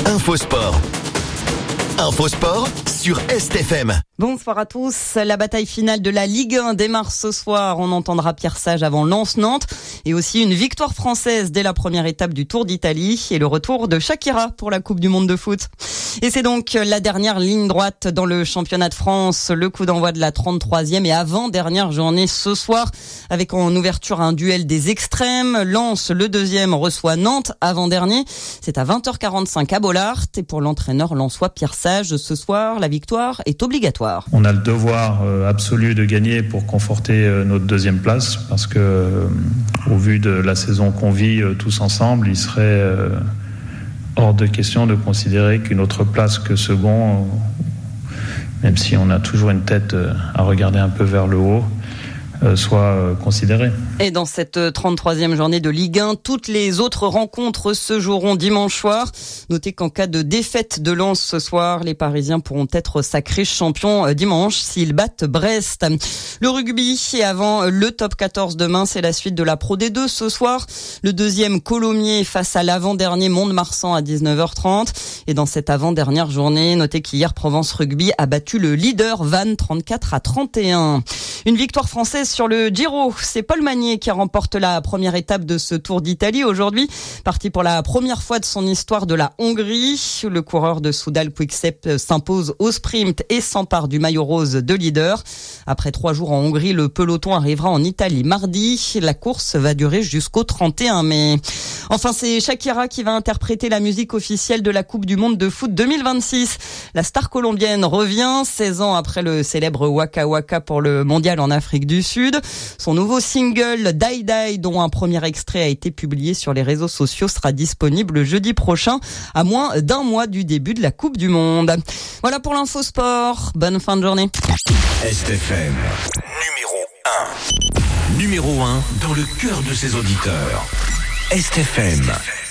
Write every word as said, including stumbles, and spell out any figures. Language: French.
Infosport. Infosport sur S T F M. Bonsoir à tous. La bataille finale de la Ligue un démarre ce soir. On entendra Pierre Sage avant Lens-Nantes et aussi une victoire française dès la première étape du Tour d'Italie et le retour de Shakira pour la Coupe du Monde de foot. Et c'est donc la dernière ligne droite dans le championnat de France. Le coup d'envoi de la trente-troisième et avant-dernière journée ce soir avec en ouverture un duel des extrêmes. Lens, le deuxième, reçoit Nantes avant-dernier. C'est à vingt heures quarante-cinq à Bollaert et pour l'entraîneur lensois Pierre Sage, ce soir, la victoire est obligatoire. On a le devoir euh, absolu de gagner pour conforter euh, notre deuxième place parce que, euh, au vu de la saison qu'on vit euh, tous ensemble, il serait euh, hors de question de considérer qu'une autre place que second, euh, même si on a toujours une tête euh, à regarder un peu vers le haut, euh, soit euh, considérée. Et dans cette trente-troisième journée de Ligue un, toutes les autres rencontres se joueront dimanche soir. Notez qu'en cas de défaite de Lens ce soir, les Parisiens pourront être sacrés champions dimanche s'ils battent Brest. Le rugby et avant le top quatorze demain, c'est la suite de la Pro D deux ce soir. Le deuxième Colomiers face à l'avant-dernier Mont-de-Marsan à dix-neuf heures trente. Et dans cette avant-dernière journée, notez qu'hier Provence Rugby a battu le leader Vannes trente-quatre à trente et un. Une victoire française sur le Giro. C'est Paul Magnier qui remporte la première étape de ce Tour d'Italie aujourd'hui. Parti pour la première fois de son histoire de la Hongrie. Le coureur de Soudal Quick-Step s'impose au sprint et s'empare du maillot rose de leader. Après trois jours en Hongrie, le peloton arrivera en Italie mardi. La course va durer jusqu'au trente et un mai. Enfin, c'est Shakira qui va interpréter la musique officielle de la Coupe du Monde de foot deux mille vingt-six. La star colombienne revient seize ans après le célèbre Waka Waka pour le mondial en Afrique du Sud. Son nouveau single Die Die, dont un premier extrait a été publié sur les réseaux sociaux, sera disponible jeudi prochain, à moins d'un mois du début de la Coupe du Monde. Voilà pour l'infosport. Bonne fin de journée. S T F M, numéro un. Numéro un dans le cœur de ses auditeurs. S T F M.